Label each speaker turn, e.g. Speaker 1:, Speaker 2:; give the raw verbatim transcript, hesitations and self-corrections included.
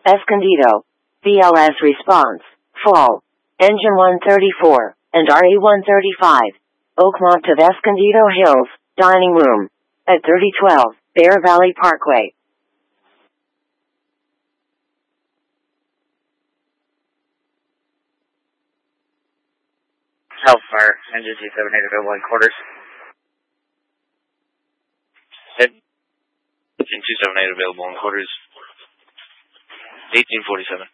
Speaker 1: Escondido. B L S response. Fall. Engine one thirty-four, and R A one thirty-five. Oakmont to Escondido Hills, dining room. At thirty twelve, Bear Valley Parkway.
Speaker 2: Hellfire, engine two seven eight available in quarters.
Speaker 3: Engine two seven eight available in quarters. eighteen forty-seven.